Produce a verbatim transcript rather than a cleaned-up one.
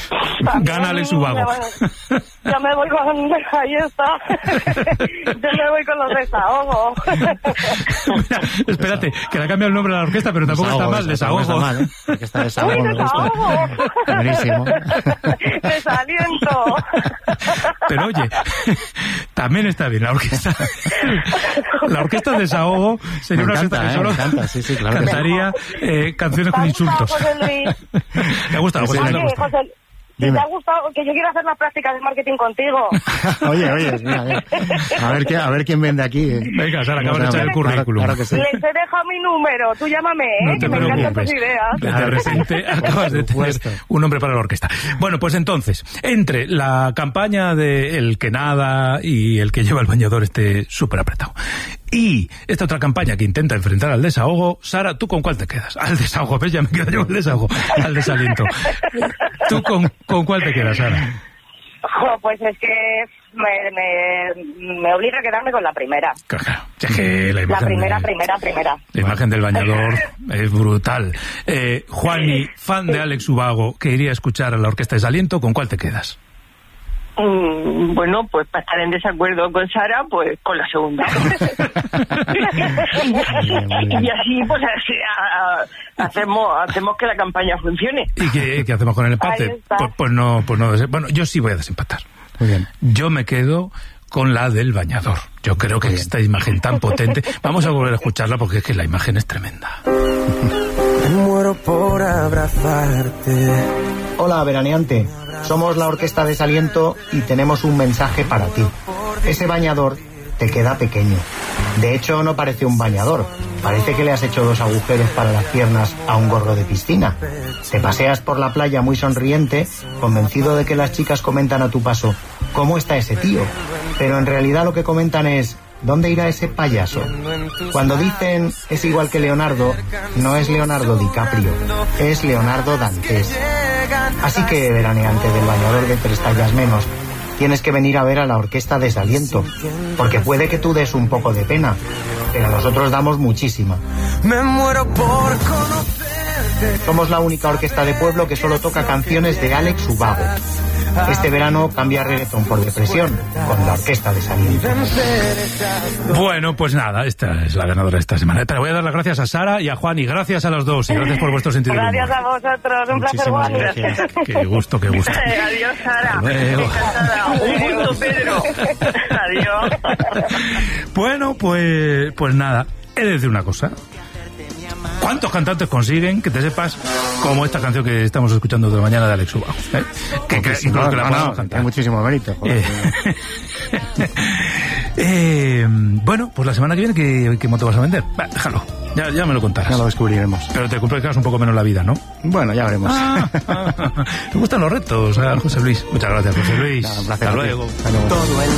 Gana Alex Ubago. Ya me voy con... Ahí está. Yo me voy con los desahogos. Mira, espérate, que le ha cambiado el nombre a la orquesta, pero tampoco desahogo, está mal, desahogo. Está mal, ¿eh? Orquesta desahogo. Uy, desahogo. Buenísimo. Desaliento. Pero oye, también está bien la orquesta. La orquesta desahogo sería me una encanta, orquesta que eh, solo me encanta, sí, sí, claro cantaría eh, canciones con insultos. José Luis? ¿Te ha gustado? Oye, José, ¿te ha gustado? José, si te ha gustado, que yo quiero hacer las prácticas de marketing contigo. Oye, oye, mira, mira. A ver, qué, a ver quién vende aquí. ¿eh? Venga, Sara, acabas de echar el currículum. Claro, claro que sí. Les he dejado mi número, tú llámame, ¿eh? No te que me encantan tus preocupes. ideas. De repente acabas de tener un nombre para la orquesta. Bueno, pues entonces, entre la campaña de el que nada y el que lleva el bañador esté súper apretado, y esta otra campaña que intenta enfrentar al desahogo, Sara, ¿tú con cuál te quedas? Al desahogo, ¿ves? Ya me quedo yo con el desahogo, al desaliento. ¿Tú con, con cuál te quedas, Sara? Jo, pues es que me, me, me obliga a quedarme con la primera. Claro, es que la imagen, la primera, de, primera, primera. La imagen del bañador es brutal. Eh, Juani, fan de Alex Ubago, que iría a escuchar a la orquesta Desaliento, ¿con cuál te quedas? Mm, bueno, pues para estar en desacuerdo con Sara, pues con la segunda. Y así, pues así, a, a, hacemos hacemos que la campaña funcione. ¿Y qué, qué hacemos con el empate? Pues, pues no, pues no. Bueno, yo sí voy a desempatar. Muy bien. Yo me quedo con la del bañador. Yo creo que esta imagen tan potente... Vamos a volver a escucharla porque es que la imagen es tremenda. Me muero por abrazarte. Hola, veraneante. Somos la Orquesta Desaliento y tenemos un mensaje para ti. Ese bañador te queda pequeño. De hecho, no parece un bañador. Parece que le has hecho dos agujeros para las piernas a un gorro de piscina. Te paseas por la playa muy sonriente, convencido de que las chicas comentan a tu paso: ¿cómo está ese tío? Pero en realidad lo que comentan es: ¿dónde irá ese payaso? Cuando dicen es igual que Leonardo, no es Leonardo DiCaprio, es Leonardo Dantes. Así que, veraneante del bañador de tres tallas menos, tienes que venir a ver a la Orquesta Desaliento, porque puede que tú des un poco de pena, pero nosotros damos muchísima. Me muero por conocerte. Somos la única orquesta de pueblo que solo toca canciones de Alex Ubago. Este verano cambia reggaetón por depresión con la Orquesta Desaliento. Bueno, pues nada, esta es la ganadora de esta semana. Te voy a dar las gracias a Sara y a Juan, y gracias a los dos, y gracias por vuestro sentido del humor. Gracias a vosotros, un placer, Juan. Gracias. Qué gusto, qué gusto. Adiós, Sara. Hasta luego. Encantada. Un gusto, Pedro. Adiós. Bueno, pues, pues nada, he de decir una cosa. ¿Cuántos cantantes consiguen que te sepas como esta canción que estamos escuchando de la mañana de Alex Ubago? ¿Eh? Que, que, incluso no, que la no, podemos no, cantar. hay muchísimo mérito. Eh, eh, bueno, pues la semana que viene, ¿qué, qué moto vas a vender? Va, déjalo, ya, ya me lo contarás. Ya lo descubriremos. Pero te complicas un poco menos la vida, ¿no? Bueno, ya veremos. Ah, ah, ah. Me gustan los retos, a José Luis. Muchas gracias, José Luis. Nada, un placer. Hasta luego. Hasta luego. Todo el